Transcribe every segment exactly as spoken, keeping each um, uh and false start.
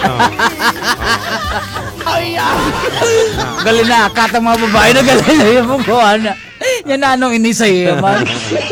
Ay, galing na, katang mga babae na galing na yung bukuhan. Yan na anong inisay man.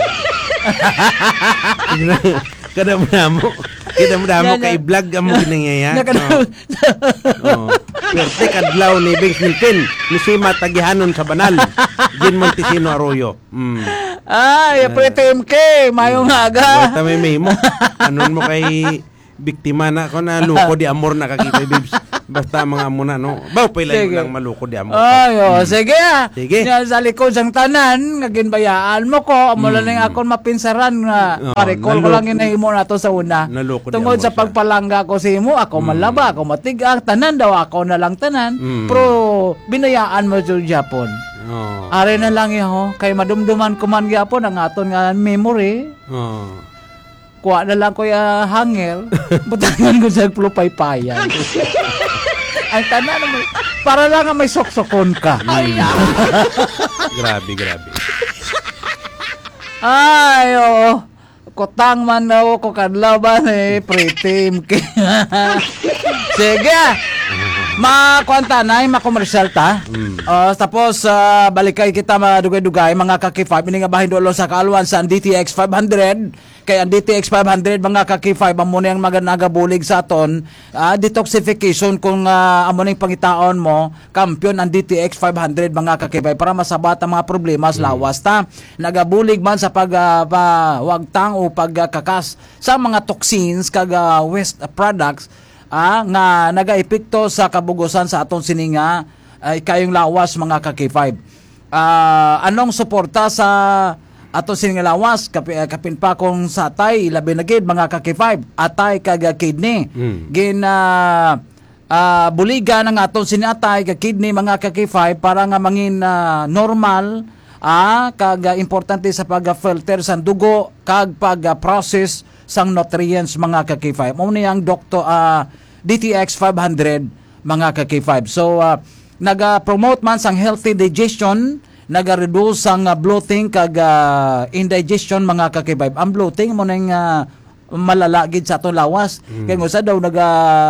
Kada mo na mo. Kada mo na mo kay vlog ang mo ginangyayak. Oh. Perte kadlaw ni Bings Milton. Ni Sima Tagihanon sa Banal. Gin Montesino Arroyo. Mm. Ay, pwede M K. Mayong aga. Basta may may mo. Anon mo kay biktima na ako na luko di amor na kakita, babes. Basta mga amo na, no? Baw, pala yung lang maluko di amor. Ay, oh, hmm. Sige ah. Sige. Yan, sa likod sang tanan, naginbayaan mo ko. Amo lang yung akong mapinsaran nga. Oh, Parikol ko lang inahimo na to sa una. Naluko tungkol sa pagpalangga ko si mo, ako mm. malaba, ako matigang. Tanan daw, ako na lang tanan. Mm. Pero, binayaan mo sa Japon. Oh. Are na lang yun, kay madumduman ko man Japon, ang aton nga memory. Oh. Kuha na lang ko yung hanger, butangan ko sa plupay-payan. Ang tanan naman, para lang may soksokon ka. Ay, grabe, grabe. Ay, oh. Kutang man daw ko kadlaw ba eh, pretty M K. Sige. Makuanta na, makomersyal ta. Mm. Uh, tapos, uh, balikay kita madugay-dugay, mga kaki five, ini nga bahin dolo sa kaalwan sa D T X five hundred. Kaya ang D T X five hundred, mga kaki five, amo na yung mga nagabulig sa aton. Uh, detoxification, kung uh, amo na yung pangitaon mo, kampiyon ang D T X five hundred, mga kaki five, para masabat ang mga problema sa lawas ta. Nagabulig man sa pagwagtang uh, o pagkakas sa mga toxins, kag uh, waste products, Ah, nga nagaepekto sa kabugusan sa aton sininga ay kayong lawas, mga ka-K five. Ah, anong suporta sa aton sininga lawas? Kapi, kapin pa kung sa atay labi na gid, mga ka-K five, atay kag kidney. Mm. Gin uh, uh, buligan ang aton sinatay kag kidney, mga ka-K five, para nga mangin uh, normal, ah, kag uh, importante sa pag-filter sa dugo kag pag-process uh, sang nutrients, mga ka-K five. Mao ni ang doktor uh, D T X five hundred, mga ka-K five. So uh, naga-promote man sang healthy digestion, naga-reduce sang uh, bloating kag uh, indigestion, mga ka-K five. Ang bloating mo nang uh, malalagid sa aton lawas. Mm. Kaya nga sa daw naga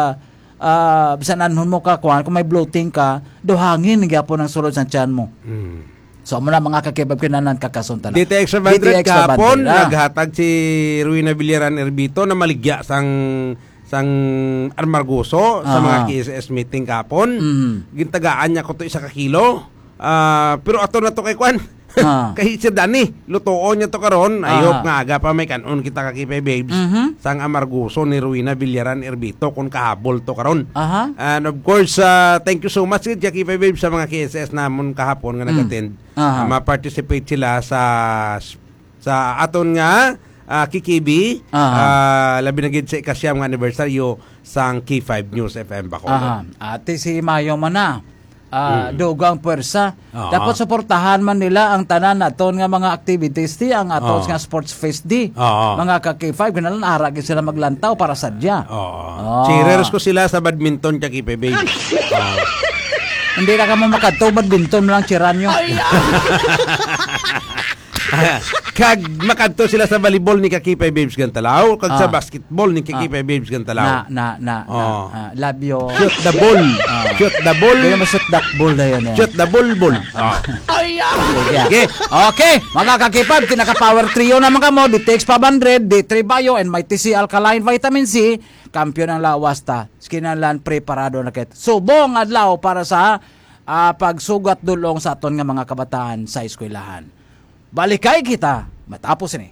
uh, bisan anhon mo ka kuan, kung may bloating ka, do hangin gyapon ang sulod sa tiyan mo. Mm. So, muna mga kakibab kinanan kakasunta na. D T X five hundred kahapon, ah. naghatag si Ruina Villaran Erbito na maligya sang sang Armargoso sa mga K S S meeting kahapon. Mm. Gintagaan niya ko to isa ka kilo. Uh, pero ato na to kay Kwan. Ah. Kay Sir Danny, lutoon niya to karon. Ayop nga aga pa may kanon kita kakipay babes. Mm-hmm. Sang Amargoso ni Ruina Villaran Erbito kung kahabol to karon. Uh-huh. And of course, uh, thank you so much Jackie Pay babes sa mga K S S namon kahapon nga mm. nag-attend. Uh-huh. Uh, ma-participate sila sa sa aton nga uh, Kikibi, uh-huh. uh, labi na gid sa ikasyam nga anibersaryo sang K five News F M Bacolod. Uh-huh. Ate si Mayo man na. Uh, mm. Dugang pwersa. Uh-huh. Dapat suportahan man nila ang tanan naton nga mga activities di, ang aton uh-huh. nga sports fest di. Uh-huh. Mga ka-K five ganalan aragin sila maglantaw para sadya. Uh-huh. Oh. Cheerers ko sila sa badminton kag K P B. uh-huh. Hindi na ka mo makadto, badminton lang cheeran nyo. Kag makadto sila sa volleyball ni Kakipay Babes Gantalaw, kag ah. sa basketball ni Kakipay ah. Babes Gantalaw. Na na na, oh. na uh, love you. Shoot the ball. Uh. Shoot the ball. Kaya ma-shoot the ball na yun. Eh. Shoot the ball ball. Ah. Ay, okay. Okay, mga kakipab, kinaka-power trio naman ka mo, D T X five hundred, D three Bio, and my T C Alkaline Vitamin C, kampiyon ng lawas ta. Skinalan preparado na kit. Subong adlaw para sa uh, pagsugat dulong sa aton nga mga kabataan sa eskwelahan. Balikay kita matapos ini.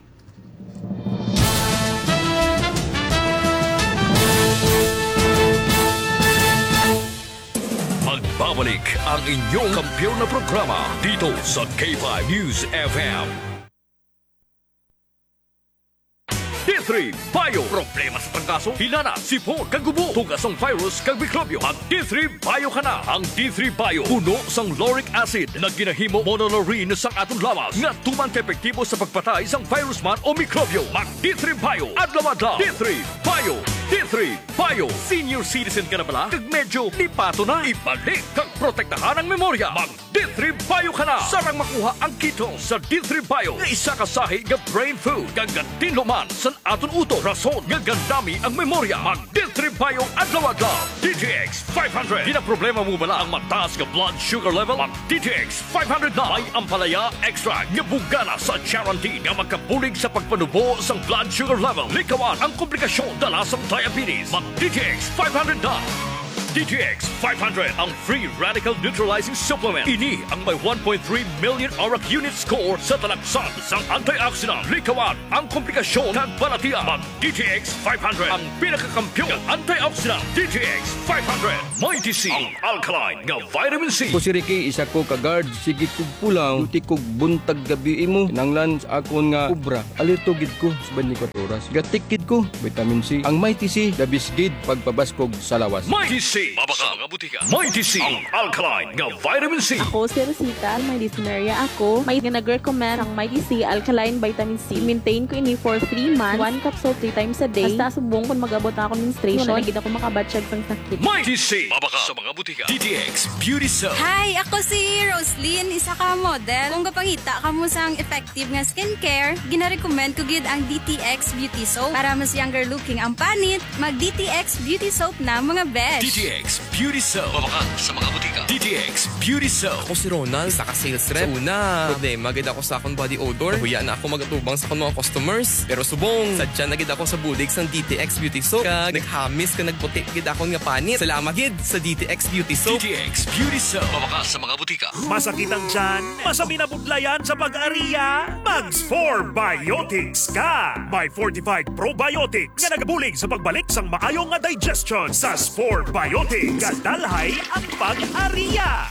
Magbabalik ang inyong kampiyon na programa dito sa K five News F M. D three Bio. Problema sa pangkaso, hilana, sipon, kagubo, tugasong virus, kag mikrobyo. Ang D three Bio ka na. Ang D three Bio, puno sang lauric acid na ginahimo monolaurin sang atong lawas nga tuman ka epektibo sa pagpatay sang virus man o mikrobyo. Mag D three Bio. Adlaw-adlaw. D three Bio. D three Bio. Senior citizen ka na bala? Kag medyo lipato na. Ibalik kag protektahan ang memorya. Mag D three Bio ka na. Sarang makuha ang ketone sa D three Bio nga isa ka sahi nga brain food. Kag tinluman sa aton uto. Rason nga gandami ang memorya. Mag D three Bio adlaw-adlaw. D T X five hundred. Di na problema mo bala ang mataas nga blood sugar level? Mag D T X five hundred na. May ampalaya extra nga bugana sa guarantee nga magkabulig sa pagpanubo sa blood sugar level. Likawan ang komplikasyon dala sa diabetes. Mag D T X five hundred na. D T X five hundred ang free radical neutralizing supplement. Ini ang may one point three million auric unit score sa talaksan sang antioxidant. Likawan ang komplikasyon kag balatian. Mag D T X five hundred ang pinakakampyon ng antioxidant. D T X five hundred. May T C ang alkaline nga vitamin C. Ko si Ricky, isa ko ka-guard. Sige kog pulang, uti kog buntag gabi mo. Nanglan sa akon nga ubra. Alerto gid ko sa twenty-four oras. Gatik gid ko, vitamin C. Ang May T C, dabis gid pagpabaskog sa lawas. May T C. Mabaka mga butika. May T C ang alkaline nga vitamin C. Ako si Rosita, may dyspnea ako. May nag-recommend ang May T C Alkaline Vitamin C. Maintain ko ini for three months. One capsule three times a day. Basta subong kung magabot na ako menstruation. Wala na gid ako makabatsyag sang sakit. May T C. Mabaka sa mga butika. D T X Beauty Soap. Hi, ako si Roslyn, isa ka model. Kung kapangita ka mo sang effective nga skincare, gina-recommend ko gid ang D T X Beauty Soap. Para mas younger looking ang panit, mag D T X Beauty Soap na mga besh. D T X Beauty Soap. Mabaka sa mga butika. D T X Beauty Soap. Ako si Ronald, isa ka sales rep. Sa una, problema gid ako sa akong body odor. Huya na ako magatubang sa akong mga customers. Pero subong, sadya na gid ako sa bulig sang D T X Beauty Soap. Kag naghamis ka nagputi gid akong nga panit. Salamat gid sa D T X Beauty Soap. D T X Beauty Soap. Mabaka sa mga butika. Masakit ang tiyan? Masabi na budlayan sa pag-ariya? Mags four Biotics ka! May fortified probiotics nga nagabulig sa pagbalik sang maayong nga digestion sa four Biotics. Kadalhay ang pag-ariya!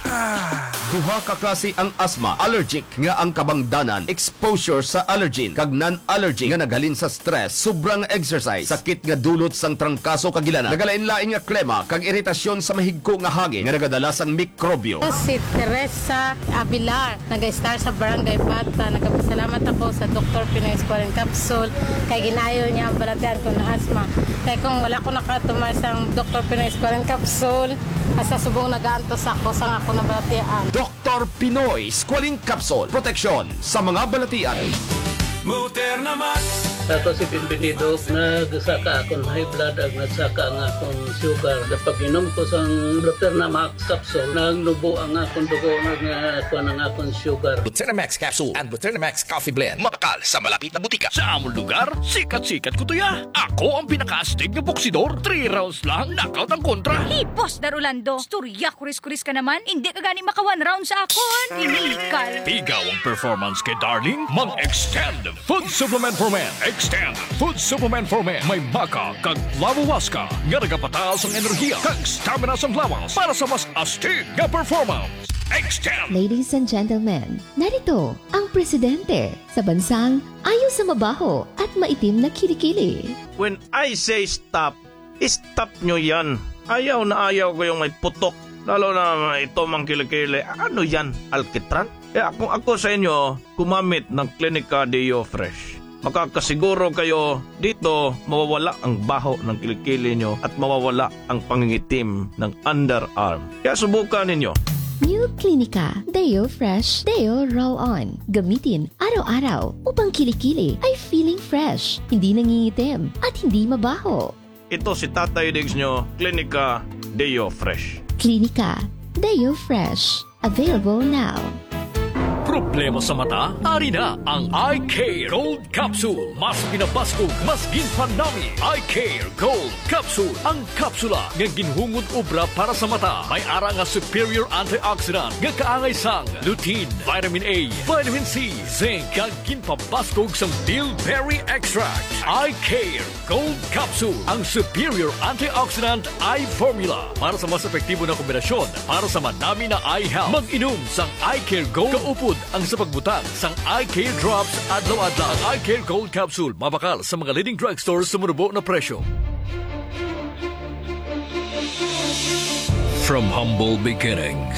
Duha ka klase ang asthma, allergic nga ang kabangdanan, exposure sa allergen, kag non-allergic nga naghalin sa stress, sobrang exercise, sakit nga dulot sang trangkaso kagilana, nagalain-lain nga klema, kag iritasyon sa mahigko nga hangin nga nagadala sang mikrobyo. Si Teresa Abilar, nag-star sa Barangay Bata. Nagpasalamat ako sa Doctor Pinoy Squalene Capsule kay ginayo niya ang balatian ko na asthma. Kaya kung wala ko nakatumar sa Doctor Pinoy Squalene Capsule, asa subong nagaantos ako sa ako na balatian. Doctor Pinoy Squalene Capsule, proteksyon sa mga balatian. Moderna Max! Ako si Pimpinido, nagsaka akong high blood at nagsaka ang akong sugar. Kapag inom ko sa Moderna Max capsule, nagnubo ang akong dugo, nagkuha ng akong sugar. Moderna Max capsule and Moderna Max coffee blend. Mabakal sa malapit na butika. Sa among lugar, sikat-sikat ko to ya. Ako ang pinaka-astig na boksidor. Three rounds lang, knockout ang kontra. Hipos, Darulando. Storya, kuris-kuris ka naman. Hindi ka gani maka one round sa akon. Inikal. Tigaw ang performance kay Darling. Mag-extend food supplement for men. Extend food supplement for men. May maka kag lawawaska nga nagapataas ang enerhiya kag stamina sa lawas para sa mas astig nga performance. Extend! Ladies and gentlemen, narito ang presidente sa bansang ayaw sa mabaho at maitim na kilikili. When I say stop, stop nyo yan. Ayaw na ayaw ko yung may putok. Lalo na ito mang kilikili. Ano yan? Alkitran? Eh kung ako sa inyo, gumamit ng Clinica Deo Fresh. Makakasiguro kayo dito mawawala ang baho ng kilikili nyo at mawawala ang pangingitim ng underarm. Kaya subukan ninyo. New Clinica Deo Fresh Deo Roll-On. Gamitin araw-araw upang kilikili ay feeling fresh, hindi nangingitim at hindi mabaho. Ito si Tatay Diggs nyo, Clinica Deo Fresh. Clinica Deo Fresh. Available now. Problema sa mata? Ari na ang Eye Care Gold Capsule. Mas pinabaskog, mas ginpanami. Eye Care Gold Capsule. Ang kapsula nga ginhungod obra para sa mata. May ara nga superior antioxidant nga kaangay sang lutein, vitamin A, vitamin C, zinc, kag ginpabaskog sang bilberry extract. Eye Care Gold Capsule. Ang superior antioxidant eye formula para sa mas epektibo na kombinasyon para sa madami na eye health. Mag-inom sang Eye Care Gold kaupod ang sa pagbutang sang Eye Care Drops adlaw-adlaw. Ang Eye Care Gold Capsule mabakal sa mga leading drugstores sa munubo na presyo. From humble beginnings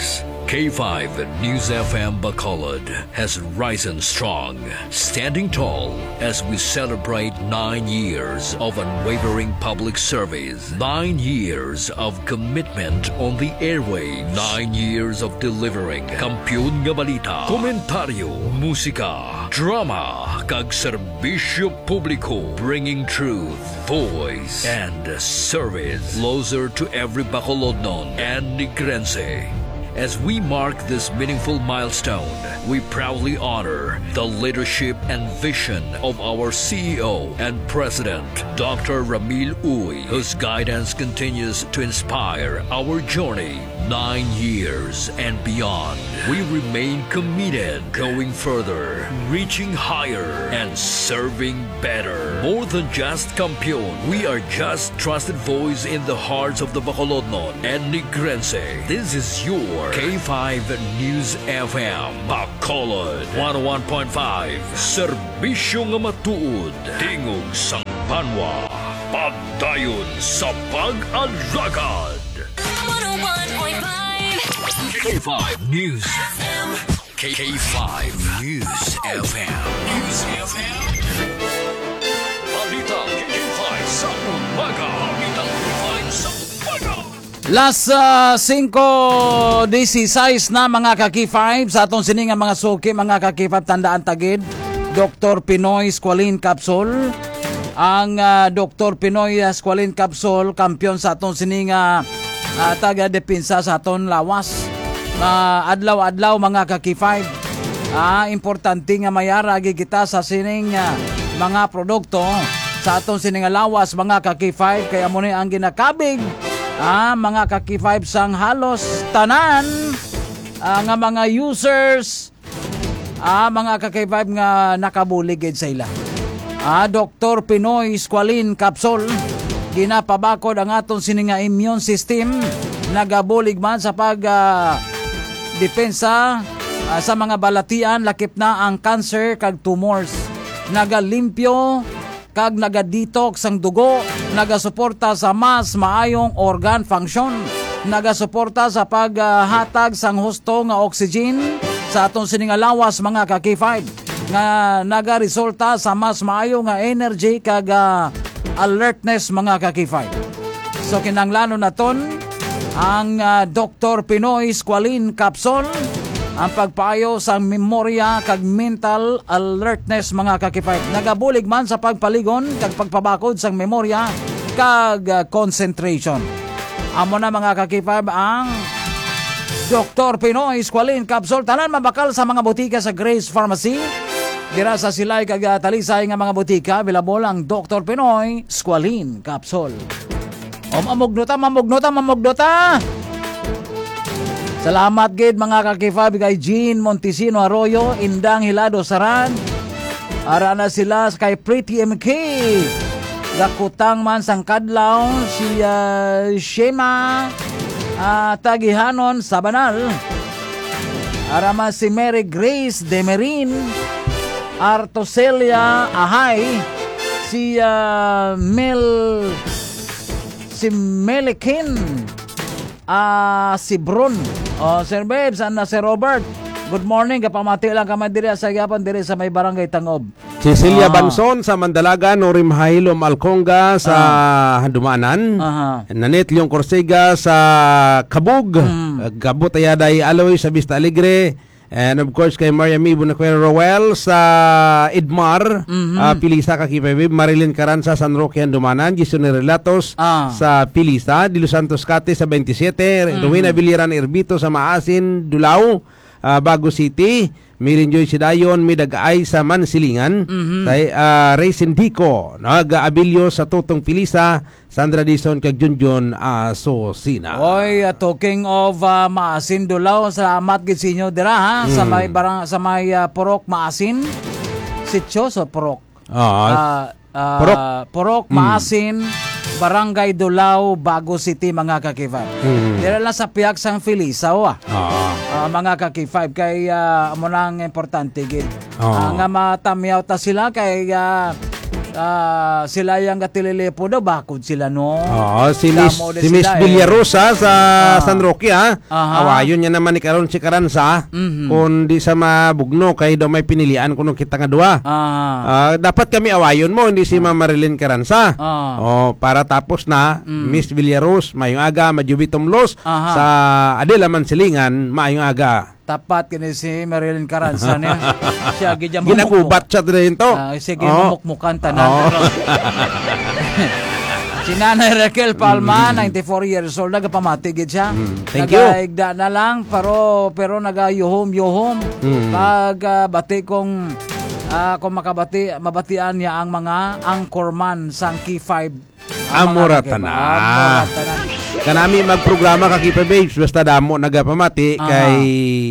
K five News F M Bacolod has risen strong, standing tall as we celebrate nine years of unwavering public service, nine years of commitment on the airwaves, nine years of delivering kampiyon nga balita, komentaryo, musika, drama, kag serbisyo publiko, bringing truth, voice, and service closer to every Bacolodnon and Negrense. As we mark this meaningful milestone, we proudly honor the leadership and vision of our C E O and President, Doctor Ramil Uy, whose guidance continues to inspire our journey nine years and beyond. We remain committed, going further, reaching higher, and serving better. More than just kampiyon, we are just trusted voice in the hearts of the Bacolodnon and Negrense. This is your K five News F M Bacolod one oh one point five. Serbisyo nga matuod, tingog sang banwa, pagdayon sa pag-alagad. one oh one point five K five News F M. K five News F M. News F M. Balita K five sa umaga. Balita K five sa umaga. Las uh, five sixteen na mga ka-K five sa atong sininga mga suki, mga ka-K five tandaan tagid. Doctor Pinoy Squalene Capsule. Ang uh, Doctor Pinoy Squalene Capsule, kampiyon sa atong sininga uh, taga-depensa sa aton lawas. Uh, adlaw-adlaw mga ka-K five. Ah, importante nga mayara kita sa sining uh, mga produkto sa atong sininga lawas mga ka-K five, kaya mo ni ang ginakabig. Ah, mga ka-K five sang halos tanan ah, nga mga users, ah, mga ka-K five nga nakabuligid sa ila. Ah, Doctor Pinoy Squalene Capsule, ginapabakod ang aton sininga immune system, nagabulig man sa pag ah, depensa ah, sa mga balatian, lakip na ang cancer kag tumors, nagalimpyo kag naga-detox ang dugo, nagasuporta sa mas maayong organ function, nagasuporta sa paghatag sang husto nga oxygen sa atong sininga lawas mga ka-K five, nga nagaresulta sa mas maayo nga energy kag uh, alertness mga ka-K five. So kinahanglan naton ang uh, Doctor Pinoy Squalene Capsule, ang pagpayo sa memorya kag mental alertness mga ka-K five. Nagabulig man sa pagpaligon kag pagpabakod sa memorya kag uh, concentration. Amo na mga ka-K five ang Doctor Pinoy Squalene Capsule, tanan mabakal sa mga butika sa Grace Pharmacy. Dira sa Silay kag Talisay nga mga butika, available ang Doctor Pinoy Squalene Capsule. O mamugnota, mamugnota, mamugnota. Salamat gid mga ka-K five kay Jean Montesino Arroyo, Indang Hilado Saran. Ara na sila kay Pretty M K. Gakutang man sang kadlaw si uh, Shema uh, Tagihanon sa Banal. Ara man si Mary Grace Demerin Artoselia Ahay, si uh, Mel si Melikin, ah uh, si Brun. Oh, Sir Babes, na si Robert. Good morning, kapamati lang kami diri sa Gapan, diri sa may barangay Tangob. Cecilia ah. Banson sa Mandalaga, Norim Hailom Alconga sa ah. Handumanan, uh-huh. Nanit Leong Corsiga sa Kabug, mm. Gabot Ayaday Aloy sa Vista Alegre, and of course kay Maria Mi Bunaquero Roel sa Idmar, mm-hmm. uh, Pilisa Kakipebib, Marilyn Caranza San Roque Handumanan, Jason Relatos ah. sa Pilisa, Dilo Santos Cate sa twenty-seven, mm-hmm. Rowena Biliran Irbito sa Maasin, Dulao, uh, Bago City, Mirin Joy Sidayon, Midagay sa Mansilingan, mm-hmm. tay, uh, Ray Sindico, nag-aabilyo sa Tutong Pilisa, Sandra Dison kag Junjun Asosina. Oy, uh, talking of uh, Maasin Dulaw, salamat gid sa inyo dira ha, mm. sa may barang sa may uh, Purok Maasin. Sitio so Purok. Ah, uh, uh, Purok, Purok Maasin. Mm. Barangay Dulao, Bago City mga ka-K five. Mm-hmm. Dira lang sa piyak sang Filisaw ah. Uh, uh, mga ka-K five kay uh, amo nang importante gid. Uh, nga matamyaw ta sila kay uh, Ah, sila yang gatililipo daw bakod sila no. Oo, si Miss, Damo din si Miss sila, eh. Villarosa sa San Roque ha. Aha. Awayon niya naman ni karon si Karansa. Mhm. Kung di sa mabugno kay daw may pinilian kuno kita nga duha. Ah. Ah, dapat kami awayon mo hindi si Ma'am Marilyn Karansa. Ah. Oh, para tapos na Miss Villaros mayong aga majubi tumlos Aha. sa Adela Mansilingan mayong aga. Tapat kini si Marilyn Caranza niya. Siya gidya Ginagubat siya din to. Ah, sige Oh. mumukmukan tanan. Oh. Si Nanay Raquel Palma, ninety-four years old, nagapamati gid siya. Thank you. Nagaigda na lang, pero pero nagayuhom-yuhom. Mm. Pag ah, bati kong ah, kung makabati, mabatian niya ang mga anchorman sang Key five. Amora tanan. Kanami magprograma ka Kipa Babes basta damo nagapamati Aha. kay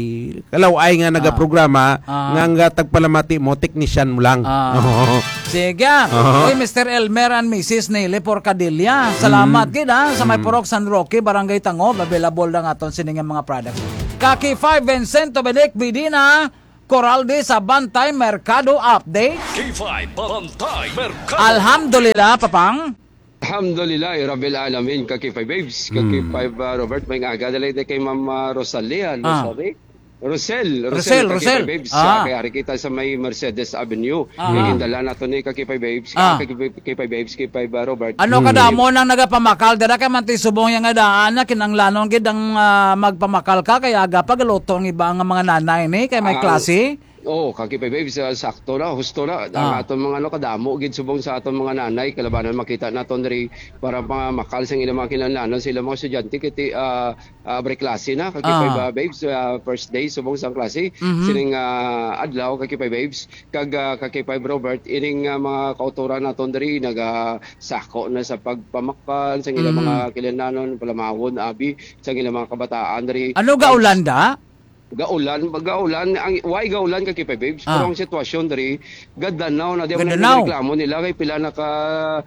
kalaway nga nagaprograma Aha. nga nga tagpalamati mo technician mo lang. Ah. Oo. Sige. Oo. Oy, Mister Elmer and Missus Nelly Porcadilla. Salamat Mm. gid ha sa may Purok San Roque, Barangay Tangob, available na nga aton sining mga products. Kaki five Vincent Benedict Bidina, Coralde sa Bantay Mercado Update. K five Bantay Mercado. Alhamdulillah, papang. Alhamdulillah, Rabbil Alamin, kaki five babes, kaki five uh, Robert, may aga dalay kay Ma'am uh, Rosalia, Ah. Rosali. Rosel, Rosel, Rosel, Rosel. kaki babes, Ah. ah. kaya ari kita sa may Mercedes Avenue. Ah. Kaya indala nato ni kaki five babes, Ah. kaki five babes, kaki five uh, Robert. Ano kada mo nang nagapamakal dada kay manti subong yang daan na kinanglanon gid ang ah, magpamakal ka kay aga pagaluto ang iba nga mga nanay ni kay may Ah. klase. Oh, kaki five babes, uh, sakto na, husto na. Ang Ah. aton mga ano kadamo gid subong sa aton mga nanay kalabanan makita naton diri para mga makal sa ilang mga kinahanglanon sila mga estudyante kiti uh, uh, break klase na kaki Ah. five uh, babes uh, first day subong sa klase Mhm. sining uh, adlaw kaki five babes kag uh, kaki five Robert ining uh, mga kauturan naton diri naga sako na sa pagpamakal sa ilang Mhm. mga kinahanglanon palamawon abi sa ilang mga kabataan diri. Ano ga Ulanda? Gaulan, gaulan, ang why gaulan ka kay babes, Ah. pero ang sitwasyon diri gadanaw na di mo Gadanaw. reklamo nila kay pila na ka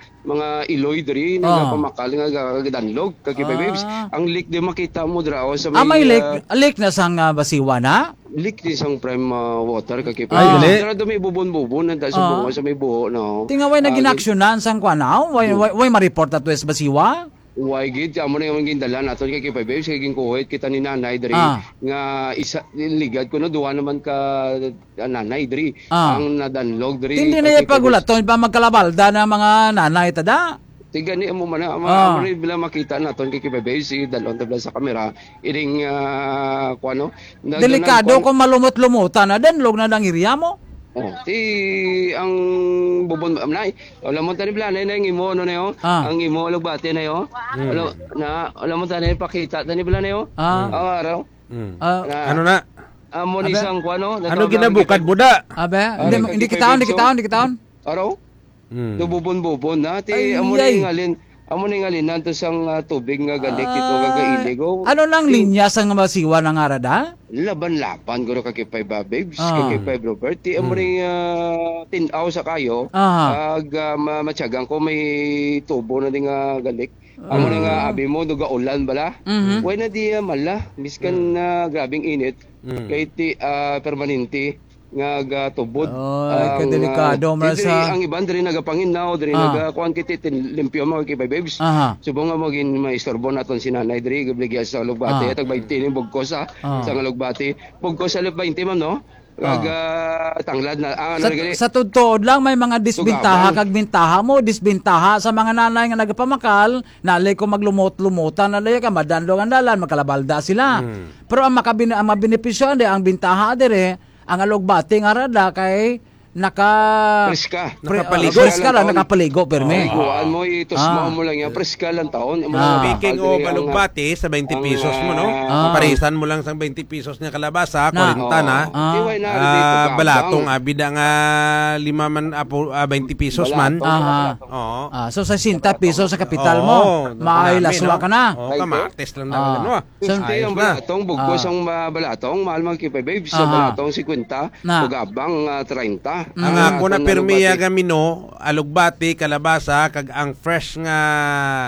mga iloy diri Ah. nga pamakal nga ga- gadanlog ka kay Ah. babes. Ang leak di makita mo dira o sa may Ah, may uh, lake, lake na sang ah, basiwa na. leak di sang prime uh, water ka kay Ah. babes. Dira dumi bubon-bubon na sa Ah. bunga sa may buho no. Tingaway na Ah, ginaksyonan sang kwanaw, way way, way ma-report ato is basiwa. Why gid amo na yung gindala naton kay kay babes kay ginkuhit kita ni nanay diri Ah. nga isa ligad ko no duwa naman ka uh, nanay diri Ah. ang nadanlog diri. Hindi na kay yung pagulaton pa magkalabalda ng mga nanay tada. Tiga ni mo man ama Ah. amo ni bila makita naton kay kay babes si dalon tabla sa kamera iring uh, kuano na- Delikado na- kung malumot-lumutan na denlog na dang iriya mo. Oh, ti ang bubon amnay. Alam mo tani blanay na ang imo no nayo. Ah. Ang imo lugbati na yo. Alam na alam mo tani pakita tani blanay yo. Ah. Ah, araw. Mm. Ah, Na- Ano na? Amo ni Abe? sang kuano. Ano ginabukad mo da? abe, Ah, hindi, kay- hindi kay kitaon, hindi Benzo? kitaon, hindi kitaon. Araw. Mm. Do bubon-bubon na ti Ay, amo ay. ni ngalin. Amo ni ngalin nanto sang uh, tubig nga galik ito nga gailigo. Ano nang linya sang basiwa ng arada? Laban-laban guro ka kay Five uh, babes, Ah. kay Five Robert. Ti amo ni uh, tinaw sa kayo. Ah. Ag uh, ma- matyagang ko may tubo na di nga galik. Amo na nga abi mo duga ulan bala. Mhm. Way na di uh, mala miskan na grabing init Mm. kay ti uh, permanente nga gatubod. Ay, kadelikado, uh, man diri, sa- ang iban diri nagapanginaw diri Ah. nagakuan kiti tin limpyo mo kay Five babes. Aha. Subong nga maging maistorbo naton si nanay diri gabligya sa lugbati Ah. at twenty ni bugkos ah Ah. sa nga lugbati bugkos sa twenty man no kag ah, tanglad na ang Sa, ano gali sa tudtod lang may mga disbintaha Tugabang. kag bintaha mo, disbintaha sa mga nanay nga nagapamakal, nalay ko maglumot-lumutan, nalay ka madanlong ang dalan, magkalabalda sila. Pero ang makabin ang mabenepisyo ande ang bintaha dire, ang alugbati nga rada kay naka preska pre, Nakapaligo. uh, preska lang nakapaligo perme. Iguan mo itos Ah. mo lang yan preska lang taon Imo Ah. lang Speaking bakal o diri ang, balugbati sa twenty ang, pesos mo no. ah, Parisan mo lang sa twenty pesos niya kalabasa, Na. forty na. oh, Tiway na Ah, dito, balatong kabang. abi da nga lima man apo ah, twenty pesos man. Balatong. Aha. Oo. Ah, so sa sinta piso sa kapital Oo, mo, napanami, mailaswa no? ka na. Oo, kamatis lang na Ah. ano. ah. So, Hindi Ayos ang na. balatong, bugkos Ah. ang ah, balatong, mahal mga kipay babes, Aha. sa balatong fifty, Na. bugabang ah, thirty. Ang Ah, ako na kung pirmiya nalugbati. gamino, alugbati, kalabasa, kag ang fresh nga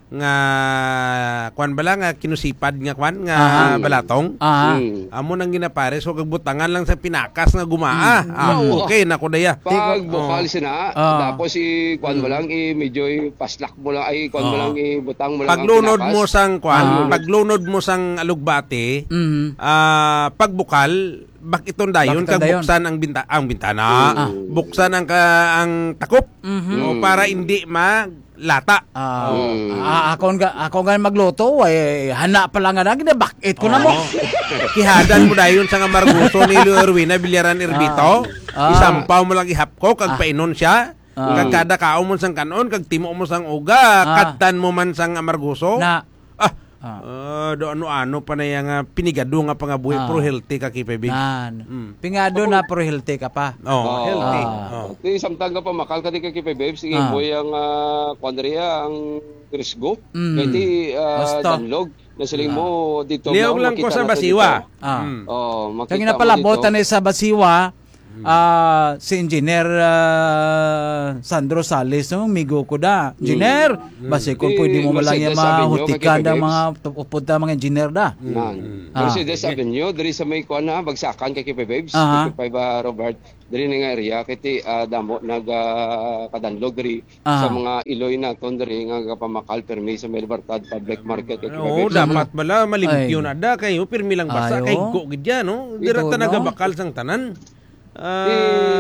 nga kwan bala nga kinusipad nga kwan nga Aha. balatong. Aha. Amo nang ginapare so kagbutangan lang sa pinakas nga gumaa. Ah, okay na ko daya. Pag bukal sina, Ah. tapos i kuan mo lang i medyo i paslak mo lang ay kuan mo Oo. lang i butang mo lang ang Paglunod pinakas. mo sang kwan, Ah. paglunod mo sang alugbati, Mhm. ah pagbukal bakiton dayon Bakiton kag dayon. buksan ang binta ang bintana. Ah. Buksan ang ka, ang takop. Mhm. O para hindi malata. Ah, ah, ako nga ako nga magluto ay hana pa lang nga ginabakit ko na mo. Kihadan mo dayon sang amarguso ni Erwina Villaran Erbito. Ah. Isampaw mo lang ihapko kag painon siya. Ah. Kag kada kaon mo sang kanon kag timo mo sang uga, Ah. kadtan mo man sang amarguso. Na Ah, do ano-ano pa na yung uh, pinigado nga pangabuhi Ah. pro healthy ka kipebig. Nan. Mm. Pingado na pro healthy ka pa. Oh, healthy. Ah. Oh. Ti samtang ka pa makal ka di ka kay babes, sige Ah. boy ang uh, kwadriya ang Crisco. Mm. Kay di uh, Basta. danlog na siling mo dito Liog mo, lang ko makita sa nato basiwa. dito. Ah. Mm. Oh, makita Kaya na mo pala dito. botan ni sa Basiwa, ah, si Engineer ah, Sandro Sales, no, migo ko da. Engineer, basi kung Eh, pwede mo malang yung Mercedes Avenue, mahutikan kay ng Babes. mga upunta mga engineer da. Nan. Ah. Mercedes Avenue, diri sa may kuan na bagsakan kay Kipe Babes, Aha. Kipe ba Robert, diri nga area kiti uh, damo nag uh, kadanlog diri Aha. sa mga iloy naton diri nga kapamakal permi sa may Libertad Public Market kay Kipe Oo, Babes. dapat bala malimpyo Ay. na da kayo pirmi lang basa Ayo. kay go gid yan, no. Dira Ito, ta no? nagabakal sang tanan. Ah,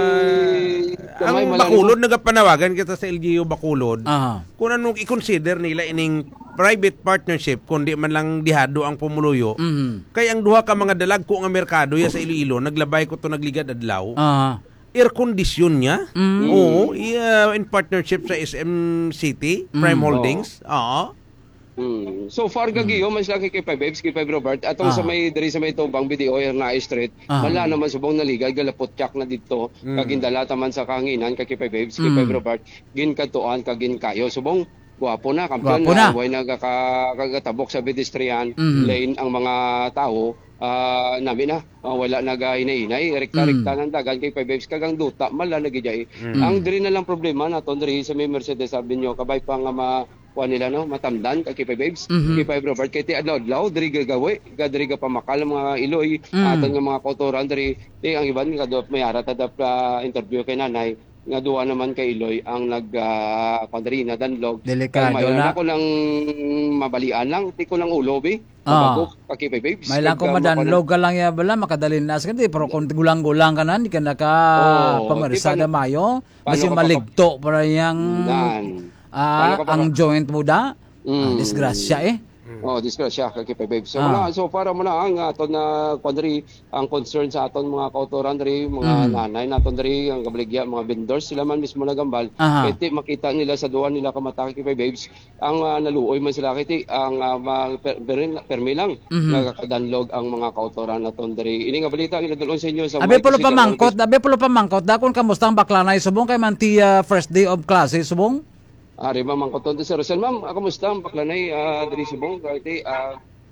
Eh, kamay ang malang- Bacolod nagapanawagan kita sa L G U Bacolod. Aha. Kung anong i-consider nila ining private partnership kundi man lang dihado ang pumuluyo. Mhm. Kay ang duha ka mga dalag ko nga merkado ya sa Iloilo naglabay ko to nagligad adlaw. Ah. Air condition niya. Mm. Oo, i- uh, in partnership sa S M City, Prime Mm. Holdings. Oo. Hmm. So far gagiyo man sila kay Kipe Babes, Kipe Robert atong Ah. sa may diri sa may tubang B D O na Street. Ah. Wala naman subong naligay galapot chak na dito. Mm. Kagindala taman sa kanginan kay Kipe Babes, Mm. Kipe Robert. Gin katuan kagin kayo subong guwapo na kampiyon Guwapo na. na way nagakatabok sa pedestrian Mhm. lane ang mga tao. Ah, nami na Ah, wala nagahinay-hinay rekta-rekta ng dagan kay Babes kagang duta mala nagijay. Mm. Ang diri na lang problema naton diri sa may Mercedes Avenue kabay pa nga ma kuha nila no matamdan kay Kipe Babes, Mhm. Kipe Robert kay ti adlaw diri gagawi, ga diri ga pamakal ang mga iloy, Mm. aton nga mga kautoran diri ti ang iban nga do may ara ta uh, interview kay nanay nga duwa naman kay Iloy ang nag uh, pandiri na danlog. Delikado Kay mayon na. ako lang mabalian lang, ti ko lang ulo bi. Ah. Mabago kay Kipe Babes. May lang Kag, ko ah, madanlog ka lang ya bala makadalin nas kandi pero kung gulang-gulang ka na di ka naka Oo, pamarisada di pa- mayo paano basi ka pa- maligto para yang Dan. ah, Paano ka pa- ang joint mo da. Mm. Disgrasya eh. Oh, disgrasya kay Kipe Babes. So, Ah. wala, so para mo na ang aton na kwadri ang concern sa aton mga kautoran diri, mga Mm. nanay naton diri, ang kabaligya, mga vendors sila man mismo nagambal. Aha. Kiti makita nila sa duwan nila kamata kay Kipe Babes, ang uh, naluoy man sila kiti ang uh, ma- per, per, permi lang Mhm. nagakadanlog ang mga kautoran naton diri. Ini nga balita nila dulon sa inyo sa Abi Mike pulo City, pa mangkot, abi pulo pa mangkot. Dakon kamusta ang bakla na subong kay man ti ah, first day of classes subong? Ari ma'am ang koton sa Rosel ma'am, ah, kamusta ang baklanay uh, diri subong kay uh,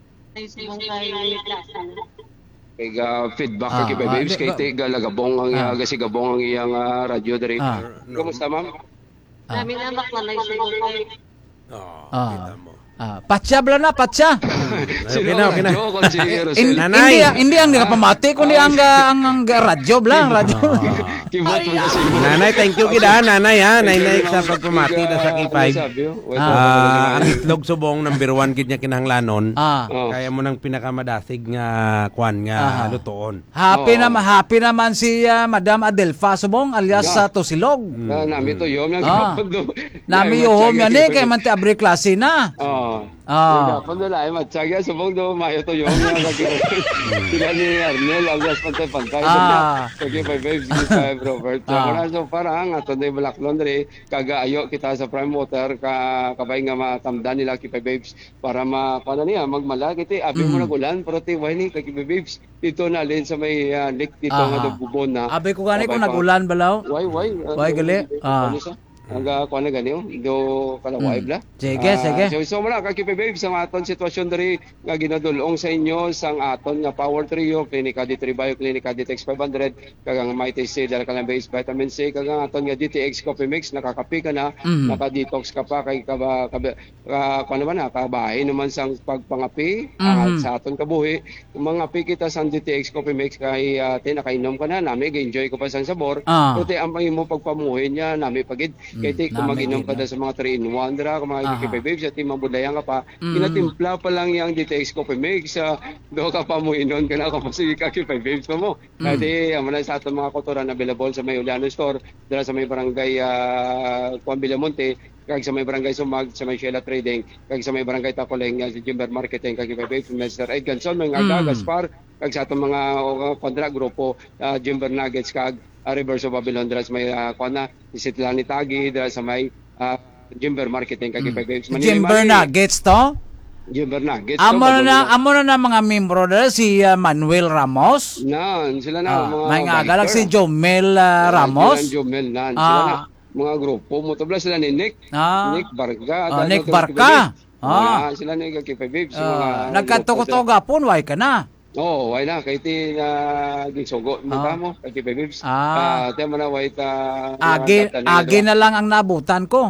kay ga feedback Ah, kay Kipe ah, Babes di- kay ba- ti ga lagabong ang Ah. uh, gasigabong ang iyang ah, radyo diri. Ah. Kamusta ma'am? Dami na bakla na siya. Oh, Ah. kita mo. Ah, patsa bala na, patsa. Okay na, okay na. radyo kon si In, Rosel? Nanay. hindi hindi ang nakapamati kundi ang ang, ang, radyo bla, ang radyo. Kibot mo kasi. Nanay, thank you kita, nanay ha. Nanay sa pagpamati na sa K five. Ah, ang itlog subong number one gid niya kinahanglanon. Ah. Oh. Kaya mo nang pinakamadasig nga kwan Ah. nga lutoon. Happy Oo. naman, happy naman si ah, Madam Adelfa subong alias sa Tosilog. Na nami to yom yang Ah. gapon do. Nami yo home yan eh kay man ti abri klase na. Oh. Ah. Gapon do lai matsagya subong do mayo to yom yang lagi. Sila ni Arnel agas pantay-pantay Ah. Sige pa babes ni five Robert. Ah. So parang ato ni Black Laundry kagaayo kita sa Prime Water ka kabay nga matamdan nila kay babes para ma paano niya magmala kiti abi mo Mm. na ulan pero ti why ni kay babes dito na lin sa may uh, lake dito Aha. nga do bubon na. Abi ko gani kung Kabay pa- nagulan balaw. Why why? Why gali? Ah. Ano siya? Ang uh, kuha na ganyo, do kalaway bla. Sige, Ah, sige. So, so muna, kakipay babes, ang aton sitwasyon dari nga ginadulong sa inyo sang aton nga Power Trio, Clinica D three Bio, Clinica D T X five hundred, kagang Mighty C, dala ka ng base vitamin C, kagang aton nga D T X Coffee Mix, nakakapi ka na, Mhm. naka-detox ka pa, kay kaba, kaba, ka, kung naman na, kabahay naman sang pagpangapi, Mhm. ah, sa aton kabuhi, mga api kita sang D T X Coffee Mix, kay uh, tinakainom ka na, nami, enjoy ko pa sang sabor, Ah. kuti ang mo pagpamuhin niya, nami pagid, kay ti, kung nami mag-inom gid ka na. da sa mga three in one, dra, kung mga Aha. kakipay babes, at mabudayan ka pa, Mhm. kinatimpla pa lang yung D T X Coffee Mix, uh, do ka pa mo inon ka na, kung sige kakipay babes pa mo. Mm. Kaya di, amo na sa aton mga kotoran available sa may Uliano Store, dala sa may barangay uh, Juan Villamonte, kag sa may barangay Sumag, sa may Sheila Trading, kag sa may barangay Tacoleng, uh, sa Jimber Marketing, kag kakipay babes, Mister Ed Ganson, mga Mm. aga, Gaspar, kag sa atong mga uh, kontra grupo, uh, Jimber Nuggets, kag uh, Reverse of Babylon, dala sa may uh, kuana, Isitlani Tagi, dala sa may uh, Jimber Marketing, kag kakipay babes. Manini- Jimber Manini- Nuggets to? Jimber Nuggets. Amo to, na bago amo na na mga membro na si uh, Manuel Ramos. Nan, sila Ah, na mga may nga galag si biker. Jomel uh, Ramos. Sila Jomel nan, sila Ah. na mga grupo mo tabla sila ni Nick. Ah. Nick Barca. Ah, dahil Nick ito, Barca. Kipay Ah. Ah, sila ni Kipay Babes. Uh, Nagkatukotoga po, why ka na? Oo, oh, why na kay ti na ginsugo mo Ah. mo kay Kipay Babes. Ah. Ah, tema na wait uh, Agi, agi na lang ang nabutan ko.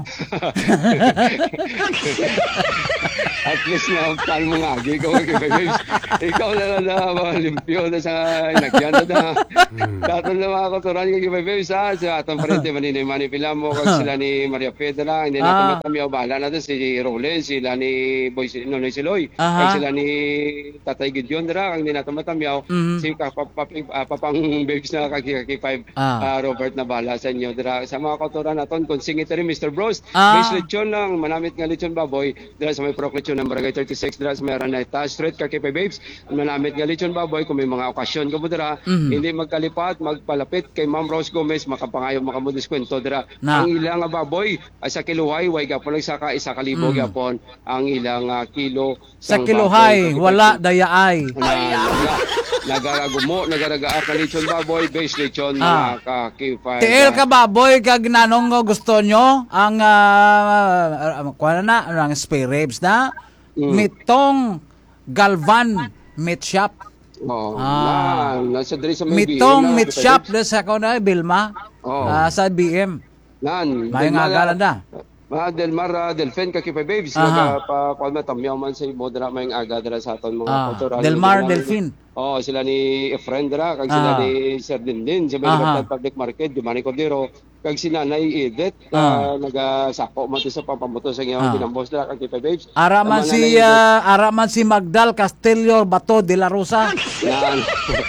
At least na pan mo nga agi ko kay Kipay Babes. Ikaw na lang na mga limpyo na sa inagyan na na. Daton na mga kotoran kay Kipay Babes ha. Sa atong parente manini Manny Pilamo kag sila ni Maria Pedra, hindi Ah. na kami bahala natin si Roland, sila ni Boy Nonoy Siloy, Aha. kag sila ni Tatay Gideon dra kag ni nato matamyaw Mhm. si kapapaping papang babes na kag kay five Ah. Robert na bahala sa inyo dra sa mga kotoran naton kon singitary Mister Bros. Ah. Base lechon lang manamit nga lechon baboy dra sa may Proc lechon ng Barangay thirty-six dra sa may Araneta Street kag kay babes manamit nga lechon baboy kung may mga okasyon ka mo dra Mhm. hindi magkalipat magpalapit kay Ma'am Rose Gomez makapangayo makamudiskwento dra Na. ang ilang nga baboy ay sa kiluhay way gapon nagsaka isa kalibo Mm. gapon ang ilang ah, kilo Sa sang kiluhay, baboy. wala dayaay. na nagaragumo nagaraga ka lechon baboy base lechon Ah. mga ka kifay Tiil ka baboy kag nanong nga gusto nyo ang uh, kuha na na ang spare ribs na Mm. mitong Galvan Meat Shop. oh Ah. na nasa diri sa may Mitong B M na, Meat Kipay Shop Babes. na sa kuna Bilma. Oh. Ah, sa B M. nan May nga galan da. mga Delmar uh, Delfen ka kipay babes Aha. naga pa kuan na tamyaw man sa imo dra may aga dra sa aton mga Ah, kultural Delmar Sila- Delfin. Oh, sila ni Efren dra kag sila Ah. ni Sir Dindin sa may Aha. Libertad Public Market di Manny Cordero kag si Nanay Edith Ah. uh, nagasako man to sa pampamuto sa iyang Ah. ginambos dra kag kipay babes. Ara man Tama, si Nanay Edith. ah, ara man si Magdal Castillo Bato de la Rosa. Yan.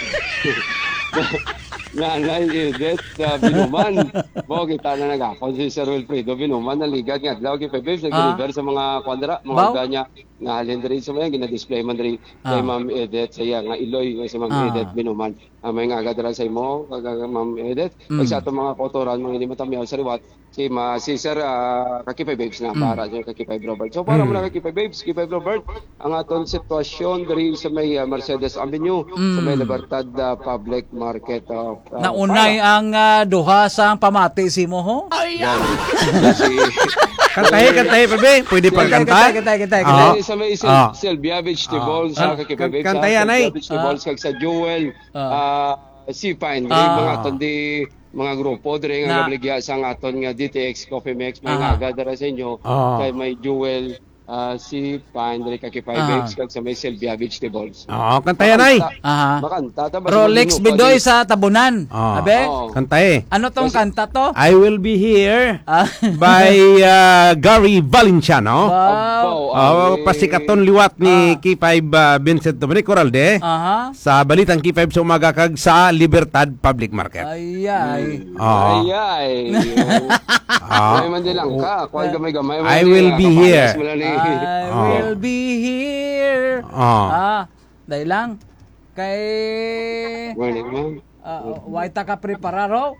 Nanay Edith uh, Binuman. Mo kita na nagakon si Sir Wilfredo Binuman na ligad nga adlaw kay Babes nag-deliver sa mga kwandra mga Bao? orga niya nga halin diri sa mga gina-display man diri kay Ah. Ma'am Edith sa iya nga Iloy nga si Ma'am Ah. Edith Binuman. Uh, may nga agad sa imo kag kag Ma'am Edith Mm. kag sa ato mga kotoran mga hindi matamyaw sa liwat si ma si Sir uh, Kakipay Babes na Mm. para sa Kakipay Robert. So para Mm. mo na Kakipay Babes, Kakipay Robert ang aton sitwasyon diri sa may uh, Mercedes Avenue sa may Mm. Libertad uh, Public Market of uh, Naunay ang ah, duha sang pamati si mo ho. Yan. Si Kantahe, kantahe, pabe. Pwede pang kanta. Kantay, kantay, kantay, Ah. Kaya sa may sil Ah. Sylvia Vegetables Ah. sa kakipabib Kan- sa kantayan, ay. Sylvia Vegetables kag sa Jewel ah si Fine Ah. mga aton di mga grupo dire Na- nga nabligya sa aton nga D T X Coffee Mix may Aha. nga dara sa inyo Ah. kay may Jewel ah, si Fine dire kakipay Ah. babes kag sa may Sylvia Vegetables. Oo, kantayan ay. Aha. Makanta ta ba Rolex Bidoy sa Tabunan. Ah. Abe? Oh. Kantahe. Ano tong kanta to? I Will Be Here Ah. by uh, Gary Valenciano. Wow. Oh, pasikaton liwat ni K five uh, Vincent Dominic Coralde Aha. sa balitang K five sa umaga kag sa Libertad Public Market. Ay ay. Oo. Ay ay. Ah. Ay man din lang ka, kuan gamay gamay. I will be here. I Oh. will be here. Oh. Ah, dahil lang kay Morning ma'am. uh, why ta ka prepararo?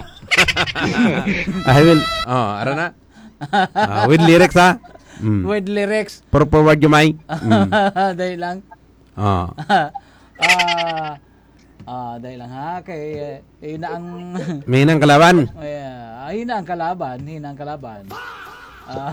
I will. Oh, ara na. Ah, with lyrics ha. Mm. With lyrics. For forward yung may. Mm. Dahil lang. Oh. Ah, Ah, dahil lang ha kay eh, hina ang May nang kalaban. ay, ah, hina ang kalaban, hina ang kalaban. Ah.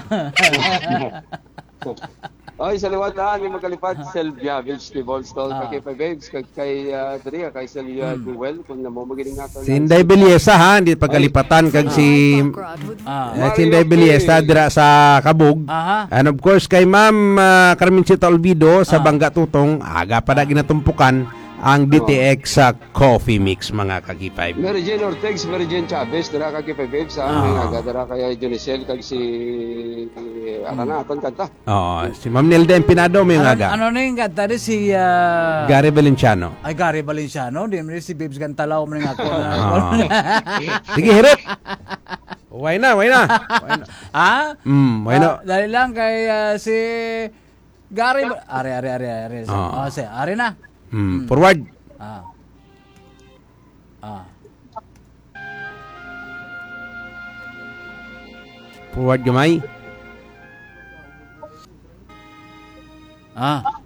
Oy, sa liwat na ni magkalipad Selvia Village ni Volstol Ah. kay Five Waves kay kay uh, diri kay Selvia Duel kung namo magiling ato. Si Inday Beliesa ha, hindi pagkalipatan kag si Ah. eh, si Inday Beliesa dira sa Kabog. Aha. And of course kay Ma'am uh, Carmencita Olvido sa Bangga Tutong, aga pa na ginatumpukan ang D T X sa coffee mix mga kagipay. Mary Jane Ortex, Mary Jane Chavez, dira ka kay Five Waves sa amin aga dira kay Jonicel kag si Arana aton kanta. Oo, si Ma'am Nelda Empinado may Ano, aga. ano na yung gata rin si ah, Gary Valenciano. ay Gary Valenciano, di mo rin si Bibs Gantalaw mo rin ako na. Oo. Sige, hirit. Why na, why na? Why na? Ha? Mm, why na? Ah, dahil lang kay ah, si Gary Ba- Are, are, are, are. Ah. Oh, si, are na. Mm, forward. Ah. Ah. Forward gamay. Ah.